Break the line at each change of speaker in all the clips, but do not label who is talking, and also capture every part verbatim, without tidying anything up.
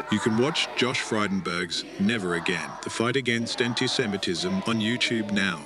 You can watch Josh Frydenberg's Never Again, the fight against anti-Semitism on YouTube now.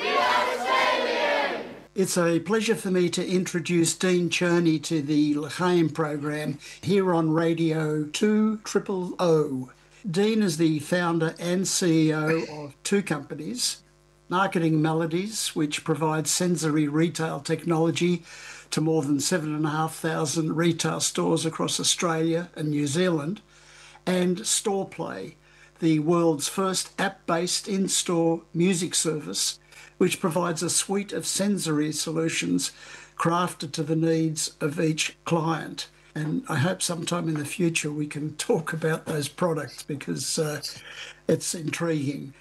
It's a pleasure for me to introduce Dean Cherney to the L'chaim program here on Radio two O O. Dean is the founder and C E O of two companies, Marketing Melodies, which provides sensory retail technology to more than seven thousand five hundred retail stores across Australia and New Zealand, and StorePlay, the world's first app-based in-store music service, which provides a suite of sensory solutions crafted to the needs of each client. And I hope sometime in the future we can talk about those products because uh, it's intriguing.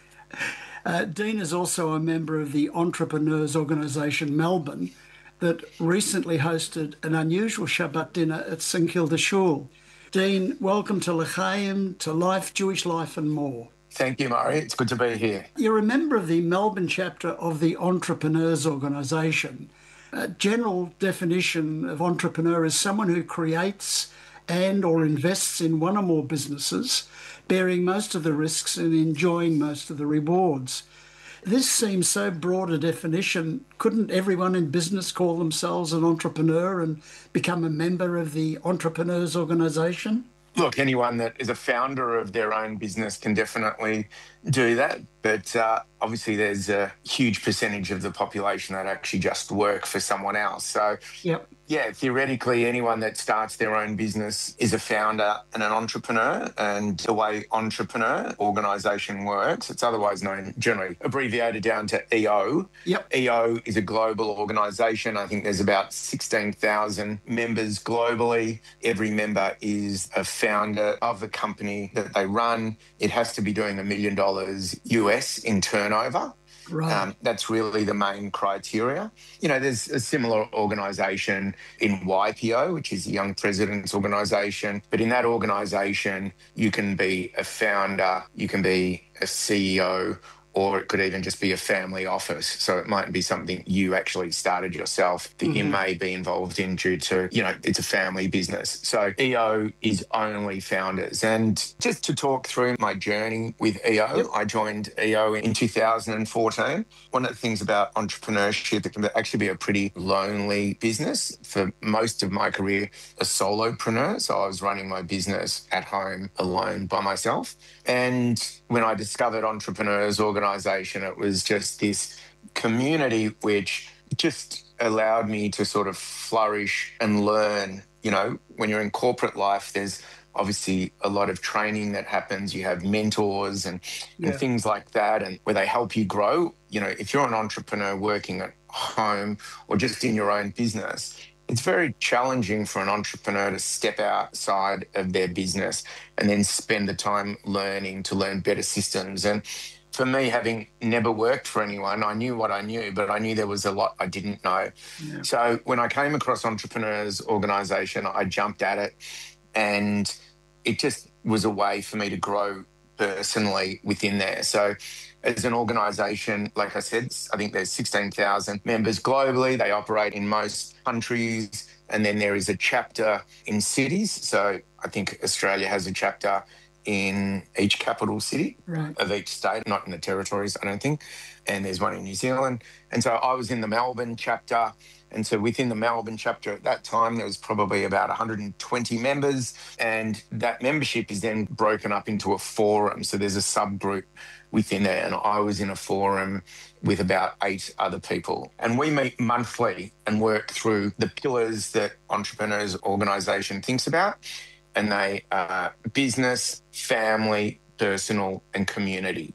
Uh, Dean is also a member of the Entrepreneurs Organisation Melbourne that recently hosted an unusual Shabbat dinner at St Kilda Shul. Dean, welcome to L'chaim, to Life, Jewish Life and More.
Thank you, Murray. It's good to be here.
You're a member of the Melbourne chapter of the Entrepreneurs Organisation. A general definition of entrepreneur is someone who creates and or invests in one or more businesses, bearing most of the risks and enjoying most of the rewards. This seems so broad a definition. Couldn't everyone in business call themselves an entrepreneur and become a member of the Entrepreneurs Organisation?
Look, anyone that is a founder of their own business can definitely do that. But uh, obviously there's a huge percentage of the population that actually just work for someone else. So,
yep.
yeah, theoretically, anyone that starts their own business is a founder and an entrepreneur. And the way entrepreneur organisation works, it's otherwise known, generally abbreviated down to E O.
Yep.
E O is a global organisation. I think there's about sixteen thousand members globally. Every member is a founder of the company that they run. It has to be doing a million dollars U S in turnover.
Right.
Um, that's really the main criteria. You know, there's a similar organisation in Y P O, which is the Young Presidents Organisation. But in that organisation, you can be a founder, you can be a C E O, or it could even just be a family office. So it might be something you actually started yourself that mm-hmm. you may be involved in due to, you know, it's a family business. So E O is only founders. And just to talk through my journey with E O, yep. I joined E O in two thousand fourteen. One of the things about entrepreneurship, it can actually be a pretty lonely business. For most of my career, a solopreneur. So I was running my business at home alone by myself. And when I discovered Entrepreneurs Organisation, it was just this community which just allowed me to sort of flourish and learn. You know, when you're in corporate life, there's obviously a lot of training that happens. You have mentors and, yeah. and things like that, and where they help you grow. You know, if you're an entrepreneur working at home or just in your own business, it's very challenging for an entrepreneur to step outside of their business and then spend the time learning to learn better systems. And for me, having never worked for anyone, I knew what I knew, but I knew there was a lot I didn't know. Yeah. So when I came across Entrepreneurs Organisation, I jumped at it, and it just was a way for me to grow personally within there. So as an organisation, like I said, I think there's sixteen thousand members globally. They operate in most countries, and then there is a chapter in cities. So I think Australia has a chapter in each capital city
right.
of each state, not in the territories, I don't think. And there's one in New Zealand. And so I was in the Melbourne chapter. And so within the Melbourne chapter at that time, there was probably about one hundred twenty members. And that membership is then broken up into a forum. So there's a subgroup within there. And I was in a forum with about eight other people. And we meet monthly and work through the pillars that Entrepreneurs Organisation thinks about. And they are business, family, personal, and community.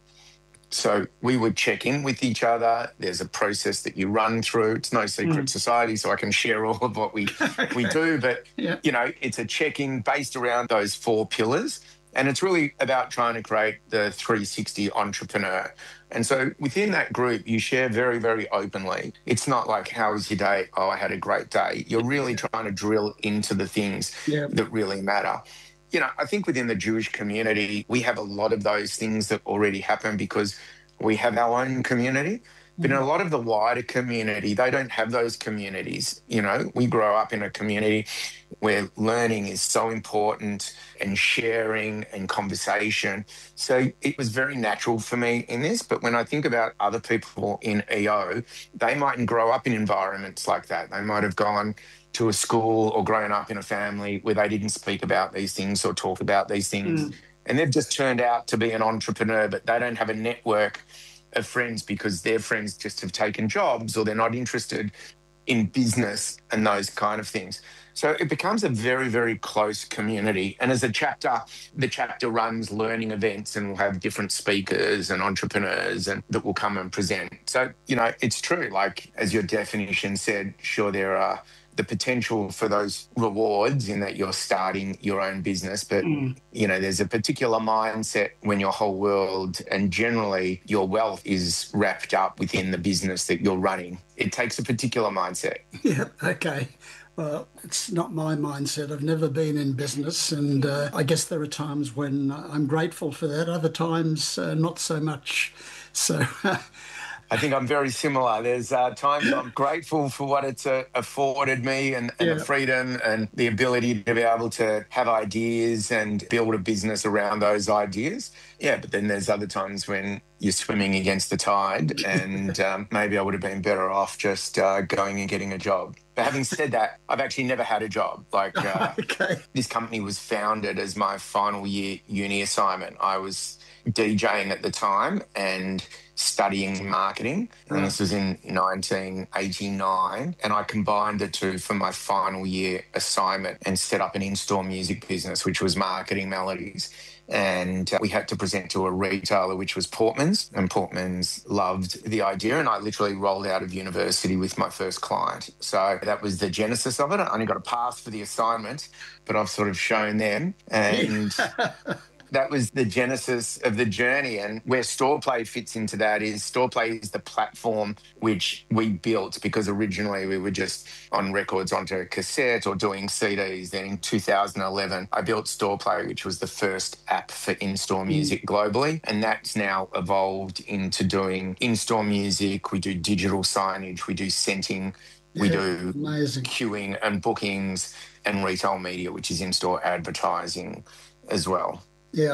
So we would check in with each other. There's a process that you run through. It's no secret mm. society, so I can share all of what we,
okay.
we do. But,
yeah.
you know, it's a check-in based around those four pillars. And it's really about trying to create the three sixty entrepreneur. And so within that group, you share very, very openly. It's not like, how was your day? Oh, I had a great day. You're really trying to drill into the things
yeah.
that really matter. You know, I think within the Jewish community, we have a lot of those things that already happen because we have our own community. But in a lot of the wider community, they don't have those communities. You know, we grow up in a community where learning is so important and sharing and conversation. So it was very natural for me in this. But when I think about other people in E O, they mightn't grow up in environments like that. They might have gone to a school or grown up in a family where they didn't speak about these things or talk about these things.
Mm.
And they've just turned out to be an entrepreneur, but they don't have a network of friends because their friends just have taken jobs or they're not interested in business and those kind of things. So it becomes a very, very close community. And as a chapter, the chapter runs learning events and will have different speakers and entrepreneurs and that will come and present. So, you know, it's true. Like, as your definition said, sure, there are the potential for those rewards in that you're starting your own business. But,
Mm.
you know, there's a particular mindset when your whole world and generally your wealth is wrapped up within the business that you're running. It takes a particular mindset.
Yeah, okay. Well, it's not my mindset. I've never been in business, and uh, I guess there are times when I'm grateful for that, other times uh, not so much. So
I think I'm very similar. There's uh, times I'm grateful for what it's uh, afforded me and, and
Yeah.
the freedom and the ability to be able to have ideas and build a business around those ideas. Yeah, but then there's other times when you're swimming against the tide and um, maybe I would have been better off just uh, going and getting a job. But having said that, I've actually never had a job. Like uh,
okay.
this company was founded as my final year uni assignment. I was DJing at the time and studying marketing, and this was in nineteen eighty-nine, and I combined the two for my final year assignment and set up an in-store music business, which was Marketing Melodies. And uh, we had to present to a retailer, which was Portman's, and Portman's loved the idea, and I literally rolled out of university with my first client. So that was the genesis of it. I only got a pass for the assignment, but I've sort of shown them, and that was the genesis of the journey. And where StorePlay fits into that is StorePlay is the platform which we built, because originally we were just on records onto cassette or doing C Ds. Then in two thousand eleven, I built StorePlay, which was the first app for in-store music globally. And that's now evolved into doing in-store music. We do digital signage, we do scenting, we
Yeah,
do
amazing.
queuing and bookings, and retail media, which is in-store advertising as well.
Yeah.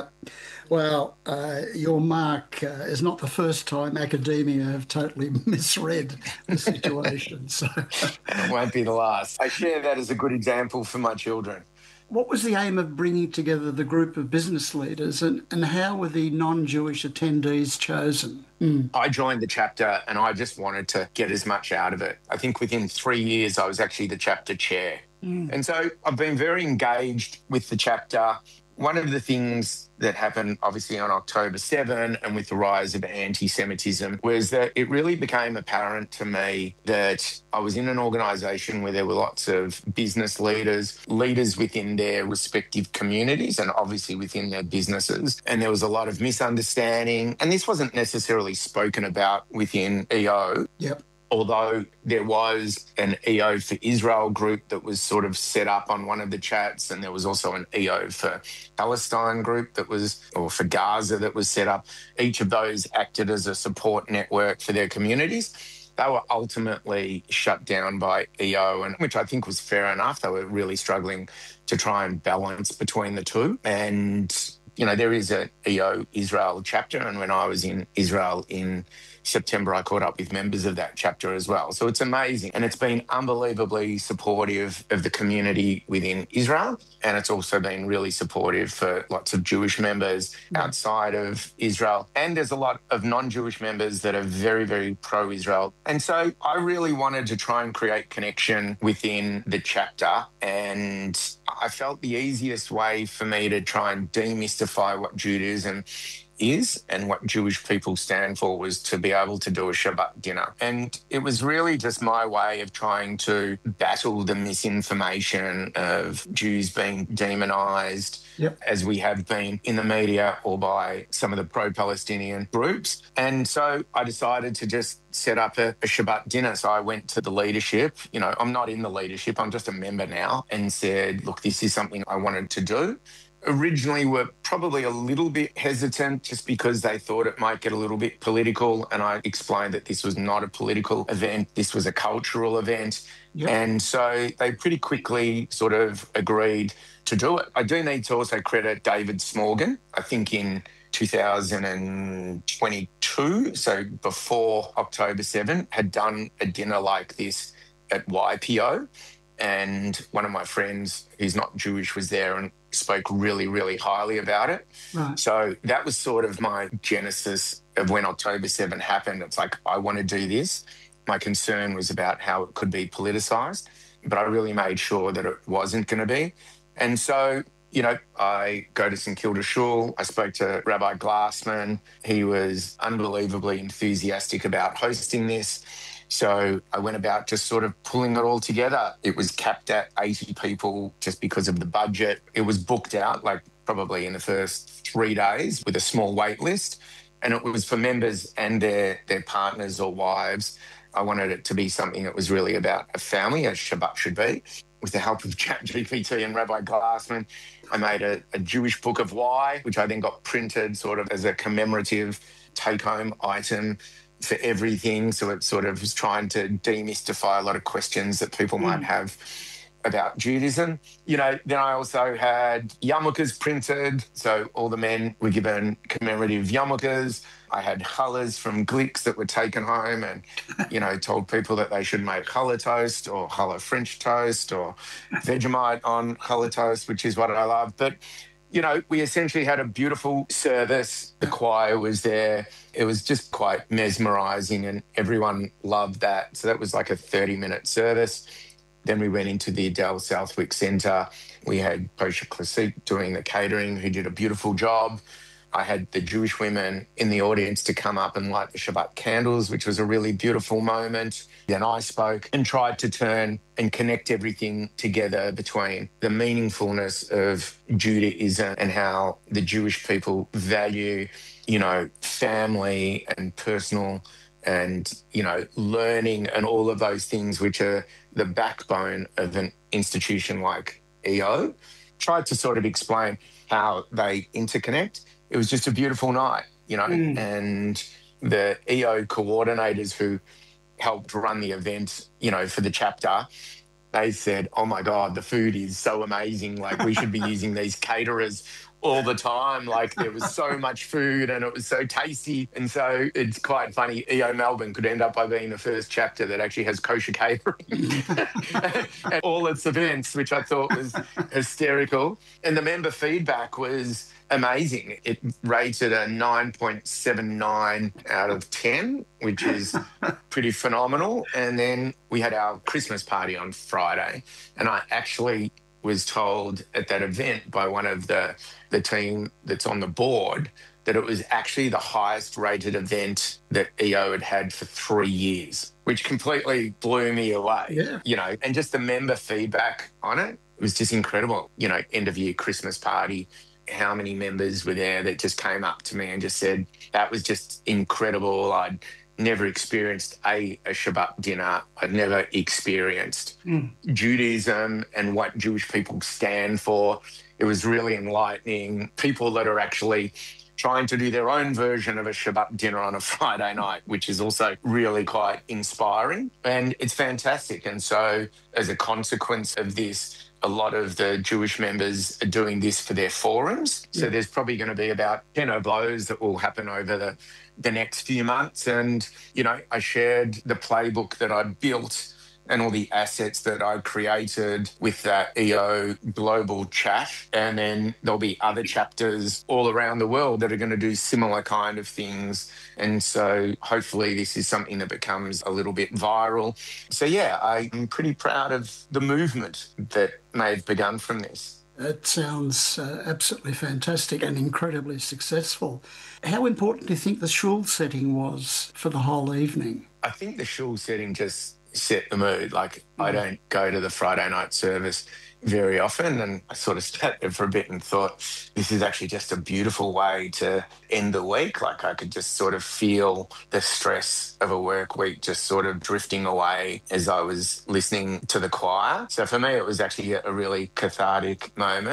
Well, uh, your mark uh, is not the first time academia have totally misread the situation. So,
And it won't be the last. I share that as a good example for my children.
what was the aim of bringing together the group of business leaders, and, and how were the non-Jewish attendees chosen? Mm.
I joined the chapter and I just wanted to get as much out of it. I think within three years, I was actually the chapter chair.
Mm.
And so I've been very engaged with the chapter. One of the things that happened, obviously, on October seventh and with the rise of anti-Semitism was that it really became apparent to me that I was in an organisation where there were lots of business leaders, leaders within their respective communities and obviously within their businesses. And there was a lot of misunderstanding. And this wasn't necessarily spoken about within E O.
Yep.
Although there was an E O for Israel group that was sort of set up on one of the chats, and there was also an E O for Palestine group that was, or for Gaza that was set up. Each of those acted as a support network for their communities. They were ultimately shut down by E O, and which I think was fair enough. They were really struggling to try and balance between the two. And, you know, there is a E O Israel chapter, and when I was in Israel in September, I caught up with members of that chapter as well. So it's amazing. And it's been unbelievably supportive of the community within Israel. And it's also been really supportive for lots of Jewish members outside of Israel. And there's a lot of non-Jewish members that are very, very pro-Israel. And so I really wanted to try and create connection within the chapter. And I felt the easiest way for me to try and demystify what Judaism is and what Jewish people stand for was to be able to do a Shabbat dinner. And it was really just my way of trying to battle the misinformation of Jews being demonised,
Yep.
as we have been in the media or by some of the pro-Palestinian groups. And so I decided to just set up a, a Shabbat dinner. So I went to the leadership. You know, I'm not in the leadership, I'm just a member now, and said, look, this is something I wanted to do. originally were probably a little bit hesitant just because they thought it might get a little bit political. And I explained that this was not a political event, this was a cultural event.
Yep.
And so they pretty quickly sort of agreed to do it. I do need to also credit David Smorgan, I think in two thousand twenty-two, so before October seventh, had done a dinner like this at Y P O. And one of my friends who's not Jewish was there and spoke really, really highly about it.
Right.
So that was sort of my genesis of when October seventh happened. It's like, I want to do this. My concern was about how it could be politicised, but I really made sure that it wasn't going to be. And so, you know, I go to St Kilda Shul. I spoke to Rabbi Glassman. He was unbelievably enthusiastic about hosting this. So I went about just sort of pulling it all together. It was capped at eighty people just because of the budget. It was booked out like probably in the first three days with a small wait list. And it was for members and their, their partners or wives. I wanted it to be something that was really about a family, as Shabbat should be. With the help of ChatGPT and Rabbi Glassman, I made a, a Jewish book of why, which I then got printed sort of as a commemorative take-home item for everything. So it sort of was trying to demystify a lot of questions that people might have about Judaism. You know, then I also had yarmulkes printed. So all the men were given commemorative yarmulkes. I had challahs from Glicks that were taken home and, you know, told people that they should make challah toast or challah French toast or Vegemite on challah toast, which is what I love. But, you know, we essentially had a beautiful service. The choir was there. It was just quite mesmerising and everyone loved that. So that was like a thirty-minute service. Then we went into the Adele Southwick Centre. We had Posha Klasik doing the catering, who did a beautiful job. I had the Jewish women in the audience to come up and light the Shabbat candles, which was a really beautiful moment. Then I spoke and tried to turn and connect everything together between the meaningfulness of Judaism and how the Jewish people value, you know, family and personal and, you know, learning and all of those things which are the backbone of an institution like E O. Tried to sort of explain how they interconnect. It was just a beautiful night, you know, mm. and the E O coordinators who helped run the event, you know, for the chapter, they said, oh my God, the food is so amazing. Like we should be using these caterers all the time. Like there was so much food and it was so tasty. And so it's quite funny. E O Melbourne could end up by being the first chapter that actually has kosher catering at all its events, which I thought was hysterical. And the member feedback was amazing. It rated a nine point seven nine out of ten, which is pretty phenomenal. And then we had our Christmas party on Friday. And I actually was told at that event by one of the, the team that's on the board that it was actually the highest rated event that E O had had for three years, which completely blew me away.
Yeah.
You know, and just the member feedback on it was just incredible. You know, end of year Christmas party, how many members were there that just came up to me and just said, that was just incredible. I'd never experienced a, a Shabbat dinner. I'd never experienced mm. Judaism and what Jewish people stand for. It was really enlightening. People that are actually trying to do their own version of a Shabbat dinner on a Friday night, which is also really quite inspiring. And it's fantastic. And so as a consequence of this, a lot of the Jewish members are doing this for their forums. So yeah. There's probably going to be about ten of those that will happen over the, the next few months. And, you know, I shared the playbook that I'd built and all the assets that I created with that E O global chat. And then there'll be other chapters all around the world that are going to do similar kind of things. And so hopefully this is something that becomes a little bit viral. So, yeah, I'm pretty proud of the movement that may have begun from this.
It sounds uh, absolutely fantastic and incredibly successful. How important do you think the shul setting was for the whole evening?
I think the shul setting just set the mood. Like, mm. I don't go to the Friday night service very often, and I sort of sat there for a bit and thought, this is actually just a beautiful way to end the week. Like, I could just sort of feel the stress of a work week just sort of drifting away as I was listening to the choir. So for me, it was actually a really cathartic moment.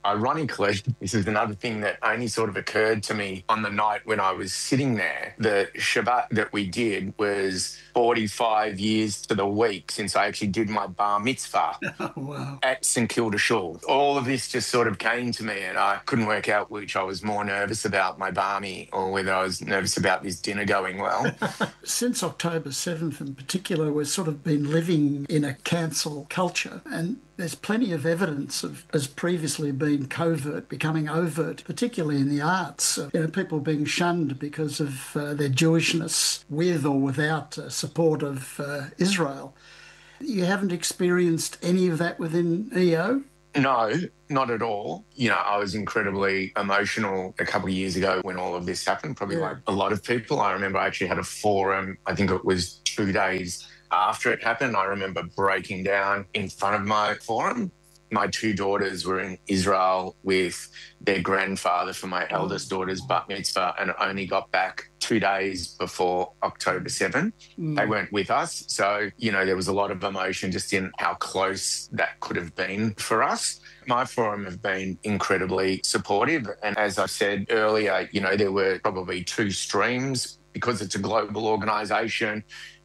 ironically, this is another thing that only sort of occurred to me on the night when I was sitting there. The Shabbat that we did was forty-five years to the week since I actually did my bar mitzvah
Oh, wow.
at St Kilda Shul. All of this just sort of came to me, and I couldn't work out which I was more nervous about, my barmy, or whether I was nervous about this dinner going well.
Since October seventh in particular, we've sort of been living in a cancel culture, and there's plenty of evidence of, as previously being covert, becoming overt, particularly in the arts. Uh, you know, people being shunned because of uh, their Jewishness, with or without uh, support of uh, Israel. You haven't experienced any of that within E O?
No, not at all. You know, I was incredibly emotional a couple of years ago when all of this happened, probably
Yeah.
like a lot of people. I remember I actually had a forum, I think it was two days after it happened. I remember breaking down in front of my forum. My two daughters were in Israel with their grandfather for my eldest daughter's bat mitzvah, and only got back two days before October seventh.
Mm.
They weren't with us. So, you know, there was a lot of emotion just in how close that could have been for us. My forum have been incredibly supportive. And as I said earlier, you know, there were probably two streams because it's a global organisation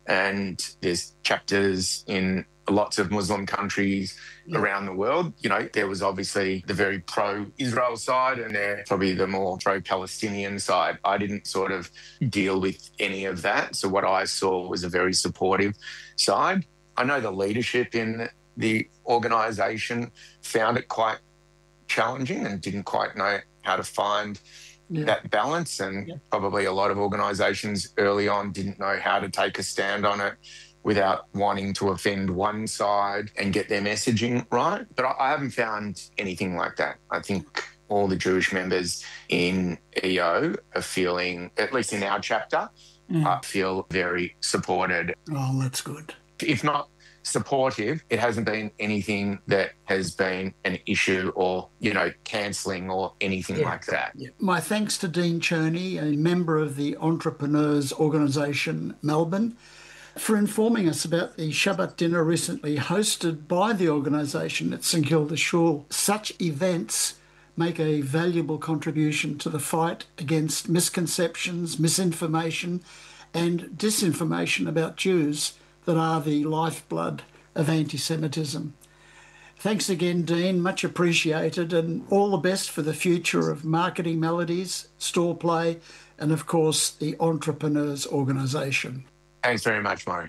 and there's chapters in lots of Muslim countries
Yeah.
around the world. You know, there was obviously the very pro-Israel side and there probably the more pro-Palestinian side. I didn't sort of deal with any of that. So what I saw was a very supportive side. I know the leadership in the organisation found it quite challenging and didn't quite know how to find
Yeah.
that balance, and
Yeah.
probably a lot of organisations early on didn't know how to take a stand on it without wanting to offend one side and get their messaging right. But I, I haven't found anything like that. I think all the Jewish members in E O are feeling, at least in our chapter,
Mm.
I feel very supported.
Oh, that's good.
If not supportive, it hasn't been anything that has been an issue or, you know, cancelling or anything
Yeah.
like that.
Yeah. My thanks to Dean Cherney, a member of the Entrepreneurs Organisation Melbourne, for informing us about the Shabbat dinner recently hosted by the organisation at St Kilda Shul. Such events make a valuable contribution to the fight against misconceptions, misinformation and disinformation about Jews that are the lifeblood of anti-Semitism. Thanks again, Dean, much appreciated, and all the best for the future of Marketing Melodies, Store Play, and of course the Entrepreneurs Organisation.
Thanks very much, Murray.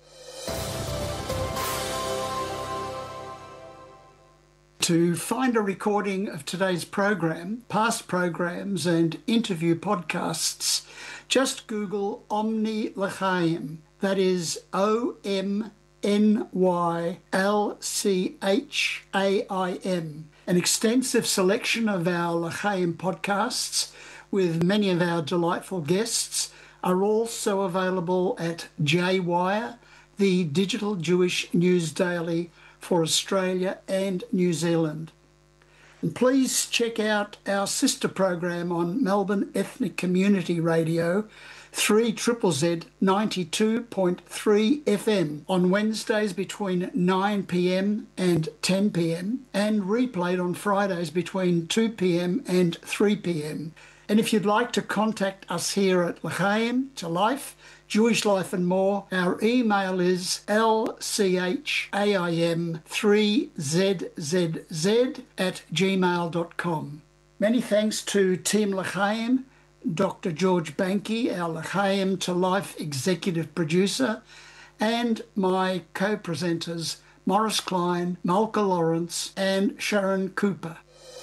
To find a recording of today's program, past programs and interview podcasts, just Google Omni L'Chaim. That is O M N Y L C H A I M. An extensive selection of our L'Chaim podcasts with many of our delightful guests are also available at J Wire, the digital Jewish news daily for Australia and New Zealand. And please check out our sister program on Melbourne Ethnic Community Radio, three Z Z Z ninety-two point three F M on Wednesdays between nine p m and ten p m and replayed on Fridays between two p m and three p m. And if you'd like to contact us here at L'Chaim, To Life, Jewish Life and More, our email is L C H A I M three Z Z Z at gmail dot com. Many thanks to Team L'Chaim, Doctor George Banky, our L'Chaim To Life executive producer, and my co-presenters Morris Klein, Malka Lawrence and Sharon Cooper.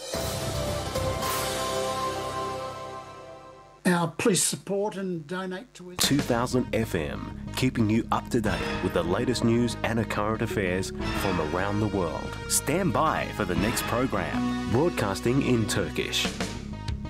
Now, please support and donate to us.
two thousand F M, keeping you up to date with the latest news and current affairs from around the world. Stand by for the next program, broadcasting in Turkish.